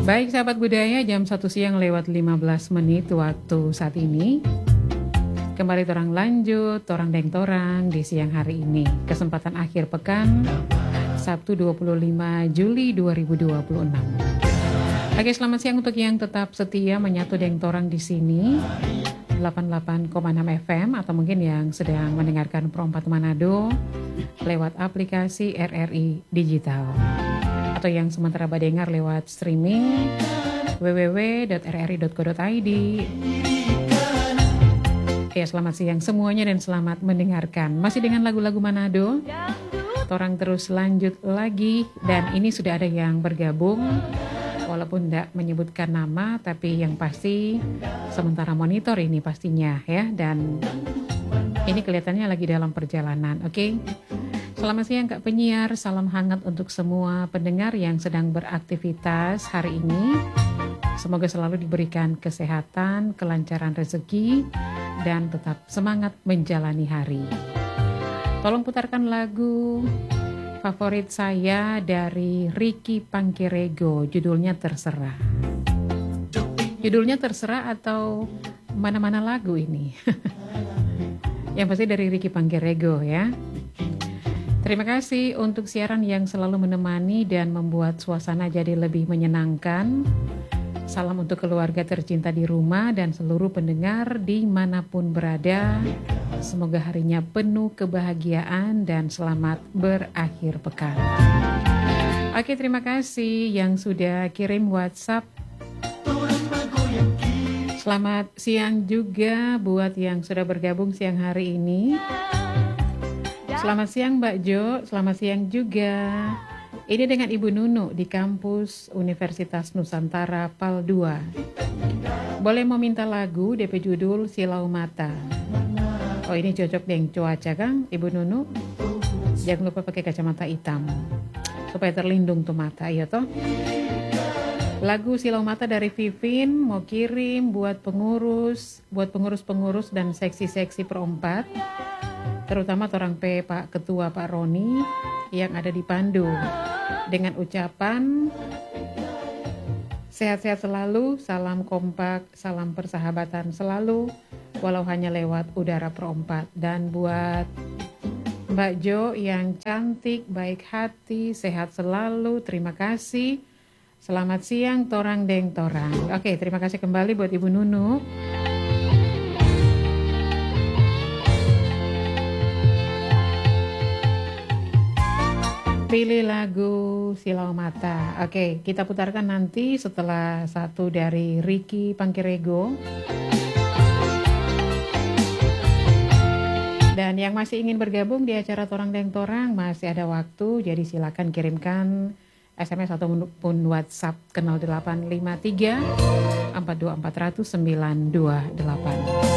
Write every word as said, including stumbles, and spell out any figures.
Baik sahabat budaya, jam satu siang lewat lima belas menit waktu saat ini. Kembali torang lanjut, torang deng torang di siang hari ini. Kesempatan akhir pekan, Sabtu dua puluh lima Juli dua ribu dua puluh enam. Oke, selamat siang untuk yang tetap setia menyatu deng torang di sini. delapan puluh delapan koma enam F M atau mungkin yang sedang mendengarkan Pro empat Manado lewat aplikasi R R I Digital. Atau yang sementara badengar lewat streaming w w w dot r r i dot co dot i d. Ya, selamat siang semuanya dan selamat mendengarkan. Masih dengan lagu-lagu Manado, torang terus lanjut lagi. Dan ini sudah ada yang bergabung, walaupun tidak menyebutkan nama, tapi yang pasti sementara monitor ini pastinya ya. Dan ini kelihatannya lagi dalam perjalanan, oke? Okay? Selamat siang Kak Penyiar, salam hangat untuk semua pendengar yang sedang beraktivitas hari ini. Semoga selalu diberikan kesehatan, kelancaran rezeki, dan tetap semangat menjalani hari. Tolong putarkan lagu favorit saya dari Ricky Pangkirego, judulnya Terserah. Judulnya Terserah atau mana-mana lagu ini? Yang pasti dari Ricky Pangkirego ya. Terima kasih untuk siaran yang selalu menemani dan membuat suasana jadi lebih menyenangkan. Salam untuk keluarga tercinta di rumah dan seluruh pendengar dimanapun berada. Semoga harinya penuh kebahagiaan dan selamat berakhir pekan. Oke, terima kasih yang sudah kirim WhatsApp. Selamat siang juga buat yang sudah bergabung siang hari ini. Selamat siang Mbak Jo, selamat siang juga. Ini dengan Ibu Nunu di kampus Universitas Nusantara Pal dua. Boleh mau minta lagu D P judul Silau Mata. Oh, ini cocok dengan cuaca Kang, Ibu Nunu. Jangan lupa pakai kacamata hitam supaya terlindung tuh mata, iya toh. Lagu Silau Mata dari Vivin mau kirim buat pengurus, buat pengurus-pengurus dan seksi-seksi perempat. Terutama torang P Pak Ketua Pak Roni yang ada di Pandu, dengan ucapan sehat-sehat selalu, salam kompak, salam persahabatan selalu, walau hanya lewat udara perempat. Dan buat Mbak Jo yang cantik, baik hati, sehat selalu, terima kasih. Selamat siang torang deng torang. Oke, terima kasih kembali buat Ibu Nunu. Pilih lagu Silau Mata. Oke, kita putarkan nanti setelah satu dari Ricky Pangkirego. Dan yang masih ingin bergabung di acara Torang Deng Torang masih ada waktu, jadi silakan kirimkan S M S ataupun WhatsApp ke nol delapan lima tiga empat dua empat nol nol sembilan dua delapan.